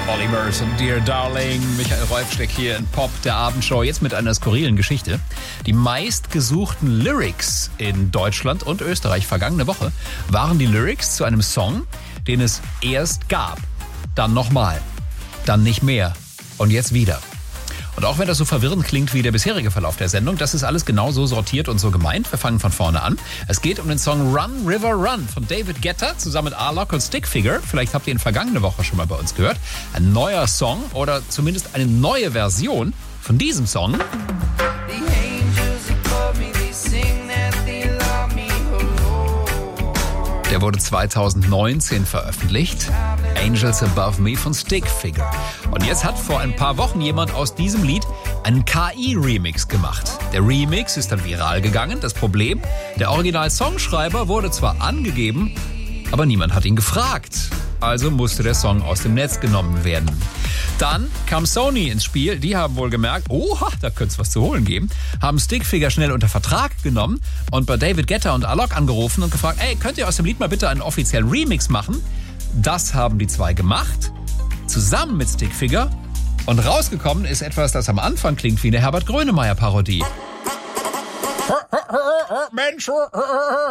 Olly Murs und Dear Darling, Michael Rolfsteck hier in Pop, der Abendshow, jetzt mit einer skurrilen Geschichte. Die meistgesuchten Lyrics in Deutschland und Österreich vergangene Woche waren die Lyrics zu einem Song, den es erst gab, dann nochmal, dann nicht mehr und jetzt wieder. Und auch wenn das so verwirrend klingt wie der bisherige Verlauf der Sendung, das ist alles genau so sortiert und so gemeint. Wir fangen von vorne an. Es geht um den Song Run River Run von David Guetta zusammen mit Alok und Stickfigure. Vielleicht habt ihr ihn vergangene Woche schon mal bei uns gehört. Ein neuer Song oder zumindest eine neue Version von diesem Song. Der wurde 2019 veröffentlicht. Angels Above Me von Stickfigure. Und jetzt hat vor ein paar Wochen jemand aus diesem Lied einen KI-Remix gemacht. Der Remix ist dann viral gegangen. Das Problem, der Original-Songschreiber wurde zwar angegeben, aber niemand hat ihn gefragt. Also musste der Song aus dem Netz genommen werden. Dann kam Sony ins Spiel. Die haben wohl gemerkt, oha, da könnte es was zu holen geben. Haben Stickfigure schnell unter Vertrag genommen und bei David Guetta und Alok angerufen und gefragt, ey, könnt ihr aus dem Lied mal bitte einen offiziellen Remix machen? Das haben die zwei gemacht, zusammen mit Stickfigure. Und rausgekommen ist etwas, das am Anfang klingt wie eine Herbert Grönemeyer-Parodie. Mensch,